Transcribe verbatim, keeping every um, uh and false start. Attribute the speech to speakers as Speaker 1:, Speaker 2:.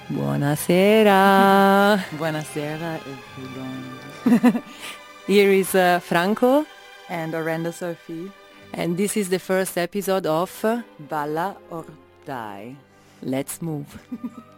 Speaker 1: Buonasera.
Speaker 2: Buonasera, everyone.
Speaker 1: Here is uh, Franco.
Speaker 2: And Orenda Sophie.
Speaker 1: And this is the first episode of
Speaker 2: Balla or Die.
Speaker 1: Let's Move.